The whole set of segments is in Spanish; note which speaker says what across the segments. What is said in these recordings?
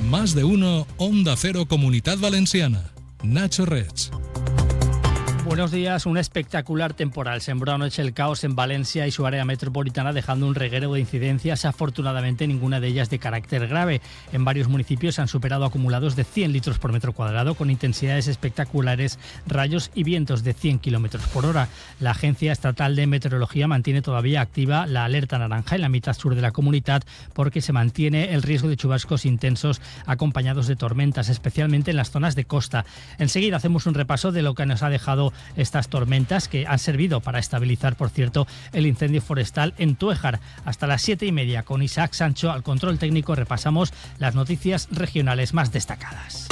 Speaker 1: Más de uno, Onda Cero Comunidad Valenciana. Nacho Reig.
Speaker 2: Buenos días. Un espectacular temporal sembró anoche el caos en Valencia y su área metropolitana, dejando un reguero de incidencias, afortunadamente ninguna de ellas de carácter grave. En varios municipios se han superado acumulados de 100 litros por metro cuadrado, con intensidades espectaculares, rayos y vientos de 100 kilómetros por hora. La Agencia Estatal de Meteorología mantiene todavía activa la alerta naranja en la mitad sur de la comunidad, porque se mantiene el riesgo de chubascos intensos acompañados de tormentas, especialmente en las zonas de costa. Enseguida hacemos un repaso de lo que nos ha dejado estas tormentas, que han servido para estabilizar, por cierto, el incendio forestal en Tuéjar. Hasta las 7:30, con Isaac Sancho al control técnico, repasamos las noticias regionales más destacadas.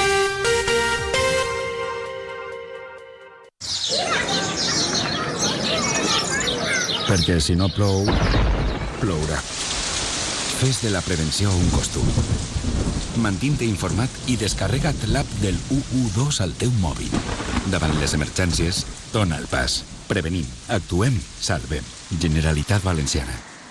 Speaker 3: Perquè si no plou, plourà. Fes de la prevenció un costum. Mantén-te informat i descarrega't l'app del 112 al teu mòbil. Davant les emergències, dona el pas. Prevenim, actuem, salvem. Generalitat Valenciana.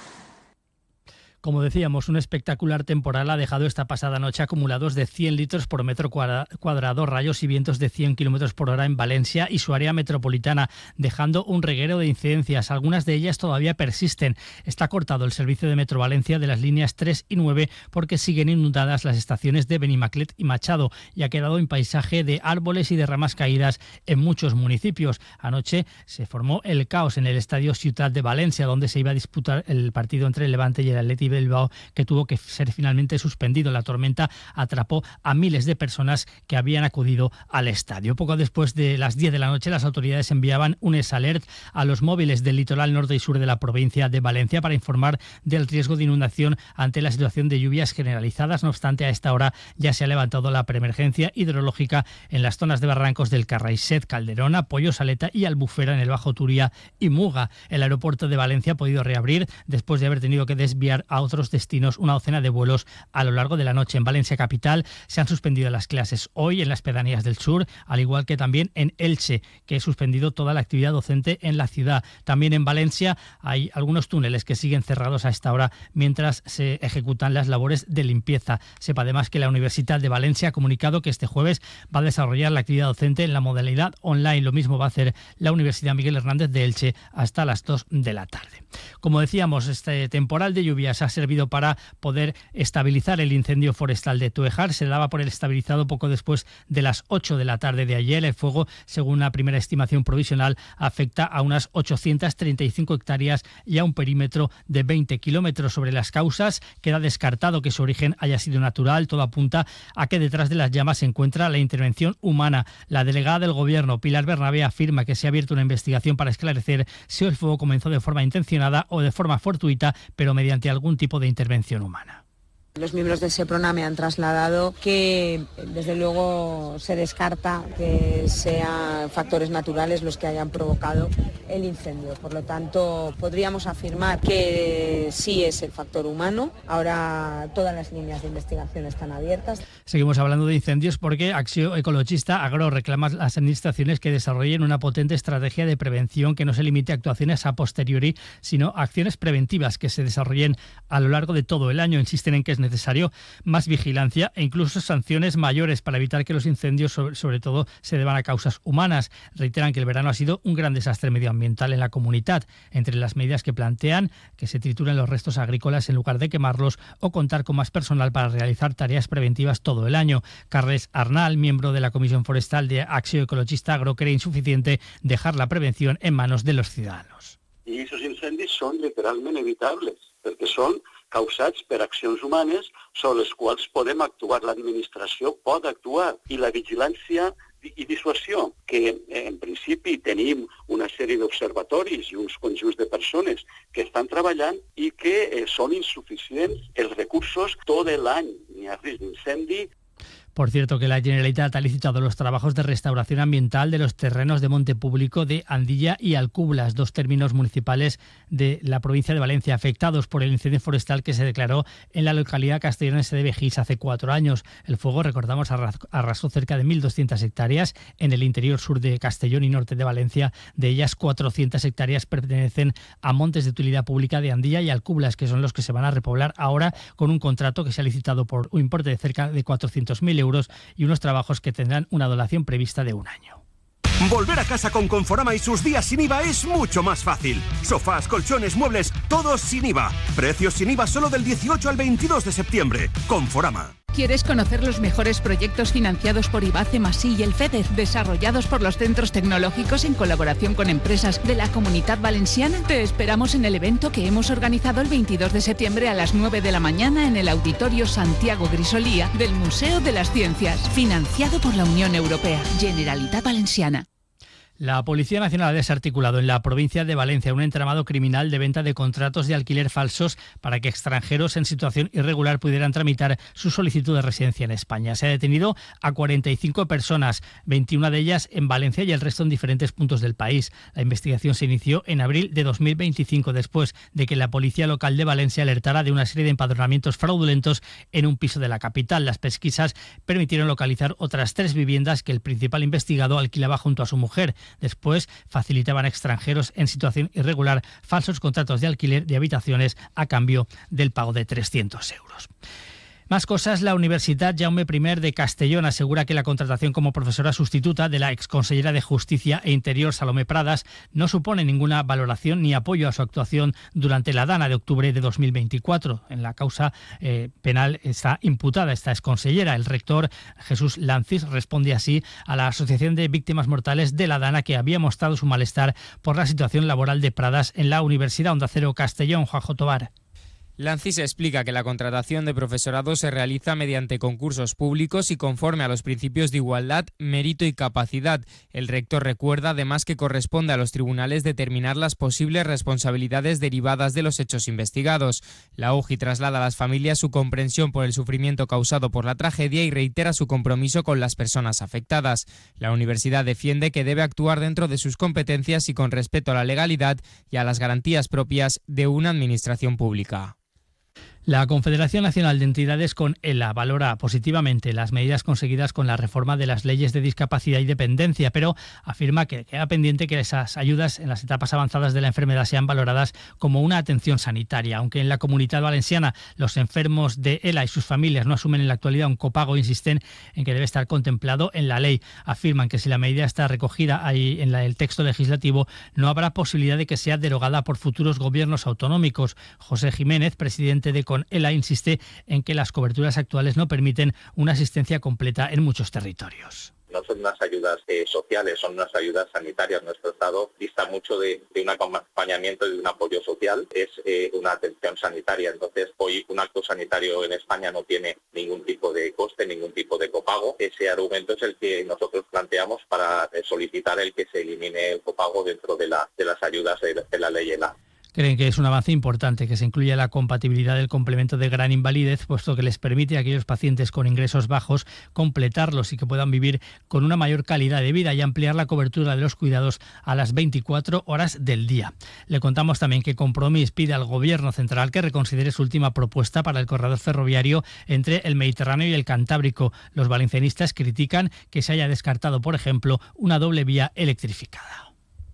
Speaker 2: Como decíamos, un espectacular temporal ha dejado esta pasada noche acumulados de 100 litros por metro cuadrado, rayos y vientos de 100 kilómetros por hora en Valencia y su área metropolitana, dejando un reguero de incidencias. Algunas de ellas todavía persisten. Está cortado el servicio de Metro Valencia de las líneas 3 y 9 porque siguen inundadas las estaciones de Benimaclet y Machado, y ha quedado un paisaje de árboles y de ramas caídas en muchos municipios. Anoche se formó el caos en el estadio Ciutat de Valencia, donde se iba a disputar el partido entre el Levante y el Athletic Bilbao, que tuvo que ser finalmente suspendido. La tormenta atrapó a miles de personas que habían acudido al estadio. Poco después de las 10 de la noche, las autoridades enviaban un S-Alert a los móviles del litoral norte y sur de la provincia de Valencia para informar del riesgo de inundación ante la situación de lluvias generalizadas. No obstante, a esta hora ya se ha levantado la preemergencia hidrológica en las zonas de barrancos del Carraixet, Calderona, Pollo, Saleta y Albufera, en el Bajo Turia y Muga. El aeropuerto de Valencia ha podido reabrir después de haber tenido que desviar a otros destinos una docena de vuelos a lo largo de la noche. En Valencia capital se han suspendido las clases hoy en las pedanías del sur, al igual que también en Elche, que ha suspendido toda la actividad docente en la ciudad. También en Valencia hay algunos túneles que siguen cerrados a esta hora mientras se ejecutan las labores de limpieza. Sepa además que la Universidad de Valencia ha comunicado que este jueves va a desarrollar la actividad docente en la modalidad online. Lo mismo va a hacer la Universidad Miguel Hernández de Elche hasta las 2 de la tarde. Como decíamos, este temporal de lluvias ha servido para poder estabilizar el incendio forestal de Tuéjar. Se daba por el estabilizado poco después de las 8 de la tarde de ayer. El fuego, según una primera estimación provisional, afecta a unas 835 hectáreas y a un perímetro de 20 kilómetros. Sobre las causas, queda descartado que su origen haya sido natural. Todo apunta a que detrás de las llamas se encuentra la intervención humana. La delegada del Gobierno, Pilar Bernabé, afirma que se ha abierto una investigación para esclarecer si el fuego comenzó de forma intencionada o de forma fortuita, pero mediante algún tipo de intervención humana.
Speaker 4: Los miembros del SEPRONA me han trasladado que, desde luego, se descarta que sean factores naturales los que hayan provocado el incendio. Por lo tanto, podríamos afirmar que sí es el factor humano. Ahora todas las líneas de investigación están abiertas.
Speaker 2: Seguimos hablando de incendios porque Acció Ecologista Agro reclama a las administraciones que desarrollen una potente estrategia de prevención que no se limite a actuaciones a posteriori, sino a acciones preventivas que se desarrollen a lo largo de todo el año. Insisten en que es necesario más vigilancia e incluso sanciones mayores para evitar que los incendios, sobre todo, se deban a causas humanas. Reiteran que el verano ha sido un gran desastre medioambiental en la comunidad. Entre las medidas que plantean, que se trituren los restos agrícolas en lugar de quemarlos o contar con más personal para realizar tareas preventivas todo el año. Carles Arnal, miembro de la Comisión Forestal de Acció Ecologista Agro, cree insuficiente dejar la prevención en manos de los ciudadanos.
Speaker 5: I aquests incendis són literalment evitables, perquè són causats per accions humanes sobre les quals podem actuar, l'administració pot actuar, i la vigilància i dissuasió, que en principi tenim una sèrie d'observatoris i uns conjunts de persones que estan treballant i que són insuficients els recursos tot l'any, n'hi ha risc d'incendi.
Speaker 2: Por cierto, que la Generalitat ha licitado los trabajos de restauración ambiental de los terrenos de monte público de Andilla y Alcublas, 2 términos municipales de la provincia de Valencia, afectados por el incendio forestal que se declaró en la localidad castellonense de Begís hace 4 años. El fuego, recordamos, arrasó cerca de 1.200 hectáreas en el interior sur de Castellón y norte de Valencia. De ellas, 400 hectáreas pertenecen a montes de utilidad pública de Andilla y Alcublas, que son los que se van a repoblar ahora con un contrato que se ha licitado por un importe de cerca de 400.000 euros y unos trabajos que tendrán una duración prevista de 1 año.
Speaker 6: Volver a casa con Conforama y sus días sin IVA es mucho más fácil. Sofás, colchones, muebles, todos sin IVA. Precios sin IVA solo del 18 al 22 de septiembre. Conforama.
Speaker 7: ¿Quieres conocer los mejores proyectos financiados por IBACE, Masí y el FEDER, desarrollados por los centros tecnológicos en colaboración con empresas de la Comunitat Valenciana? Te esperamos en el evento que hemos organizado el 22 de septiembre a las 9 de la mañana en el Auditorio Santiago Grisolía del Museo de las Ciencias, financiado por la Unión Europea. Generalitat Valenciana.
Speaker 2: La Policía Nacional ha desarticulado en la provincia de Valencia un entramado criminal de venta de contratos de alquiler falsos para que extranjeros en situación irregular pudieran tramitar su solicitud de residencia en España. Se ha detenido a 45 personas, 21 de ellas en Valencia y el resto en diferentes puntos del país. La investigación se inició en abril de 2025, después de que la Policía Local de Valencia alertara de una serie de empadronamientos fraudulentos en un piso de la capital. Las pesquisas permitieron localizar otras 3 viviendas que el principal investigado alquilaba junto a su mujer. Después facilitaban a extranjeros en situación irregular falsos contratos de alquiler de habitaciones a cambio del pago de 300 euros. Más cosas, la Universitat Jaume I de Castellón asegura que la contratación como profesora sustituta de la exconsellera de Justicia e Interior, Salomé Pradas, no supone ninguna valoración ni apoyo a su actuación durante la Dana de octubre de 2024. En la causa penal está imputada esta exconsellera. El rector Jesús Lancis responde así a la Asociación de Víctimas Mortales de la Dana, que había mostrado su malestar por la situación laboral de Pradas en la Universidad Onda Cero Castellón. Juanjo Tobar.
Speaker 8: Lancis explica que la contratación de profesorado se realiza mediante concursos públicos y conforme a los principios de igualdad, mérito y capacidad. El rector recuerda además que corresponde a los tribunales determinar las posibles responsabilidades derivadas de los hechos investigados. La UJI traslada a las familias su comprensión por el sufrimiento causado por la tragedia y reitera su compromiso con las personas afectadas. La universidad defiende que debe actuar dentro de sus competencias y con respeto a la legalidad y a las garantías propias de una administración pública.
Speaker 2: La Confederación Nacional de Entidades con ELA valora positivamente las medidas conseguidas con la reforma de las leyes de discapacidad y dependencia, pero afirma que queda pendiente que esas ayudas en las etapas avanzadas de la enfermedad sean valoradas como una atención sanitaria. Aunque en la Comunitat Valenciana los enfermos de ELA y sus familias no asumen en la actualidad un copago, insisten en que debe estar contemplado en la ley. Afirman que si la medida está recogida ahí en el texto legislativo, no habrá posibilidad de que sea derogada por futuros gobiernos autonómicos. José Jiménez, presidente de ELA, insiste en que las coberturas actuales no permiten una asistencia completa en muchos territorios.
Speaker 9: No son unas ayudas sociales, son unas ayudas sanitarias. Nuestro Estado dista mucho de un acompañamiento y de un apoyo social, es una atención sanitaria. Entonces, hoy un acto sanitario en España no tiene ningún tipo de coste, ningún tipo de copago. Ese argumento es el que nosotros planteamos para solicitar el que se elimine el copago dentro de las ayudas de la ley ELA.
Speaker 2: Creen que es un avance importante que se incluya la compatibilidad del complemento de gran invalidez, puesto que les permite a aquellos pacientes con ingresos bajos completarlos y que puedan vivir con una mayor calidad de vida y ampliar la cobertura de los cuidados a las 24 horas del día. Le contamos también que Compromís pide al Gobierno central que reconsidere su última propuesta para el corredor ferroviario entre el Mediterráneo y el Cantábrico. Los valencianistas critican que se haya descartado, por ejemplo, una doble vía electrificada.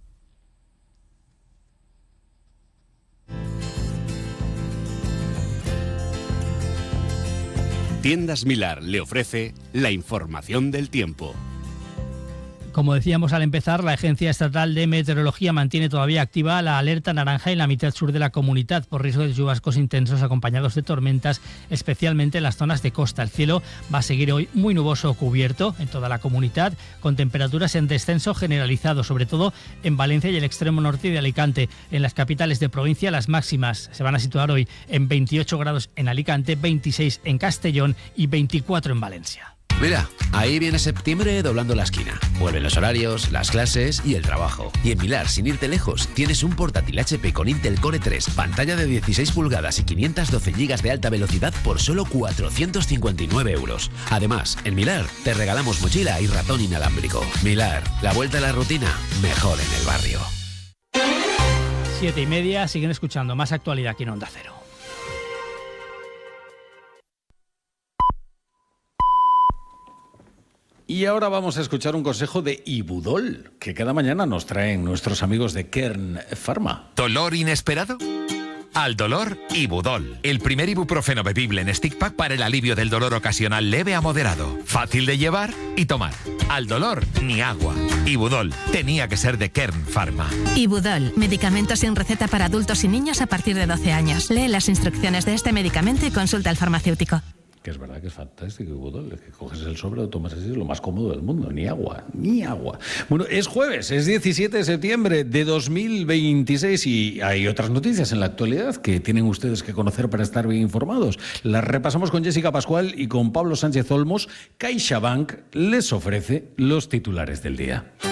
Speaker 3: Tiendas Milar le ofrece la información del tiempo.
Speaker 2: Como decíamos al empezar, la Agencia Estatal de Meteorología mantiene todavía activa la alerta naranja en la mitad sur de la comunidad por riesgo de chubascos intensos acompañados de tormentas, especialmente en las zonas de costa. El cielo va a seguir hoy muy nuboso o cubierto en toda la comunidad, con temperaturas en descenso generalizado, sobre todo en Valencia y el extremo norte de Alicante. En las capitales de provincia las máximas se van a situar hoy en 28 grados en Alicante, 26 en Castellón y 24 en Valencia.
Speaker 10: Mira, ahí viene septiembre doblando la esquina. Vuelven los horarios, las clases y el trabajo. Y en Milar, sin irte lejos, tienes un portátil HP con Intel Core 3, pantalla de 16 pulgadas y 512 GB de alta velocidad por solo 459 euros. Además, en Milar te regalamos mochila y ratón inalámbrico. Milar, la vuelta a la rutina, mejor en el barrio.
Speaker 2: 7:30, siguen escuchando más actualidad aquí en Onda Cero.
Speaker 11: Y ahora vamos a escuchar un consejo de Ibudol, que cada mañana nos traen nuestros amigos de Kern Pharma.
Speaker 12: ¿Dolor inesperado? Al dolor, Ibudol. El primer ibuprofeno bebible en stick pack para el alivio del dolor ocasional leve a moderado. Fácil de llevar y tomar. Al dolor, ni agua. Ibudol. Tenía que ser de Kern Pharma.
Speaker 13: Ibudol. Medicamento sin receta para adultos y niños a partir de 12 años. Lee las instrucciones de este medicamento y consulta al farmacéutico.
Speaker 11: Que es verdad que es fantástico, Ibudol. Es que coges el sobre, lo tomas así, es lo más cómodo del mundo. Ni agua, ni agua. Bueno, es jueves, es 17 de septiembre de 2026 y hay otras noticias en la actualidad que tienen ustedes que conocer para estar bien informados. Las repasamos con Jessica Pascual y con Pablo Sánchez Olmos. CaixaBank les ofrece los titulares del día.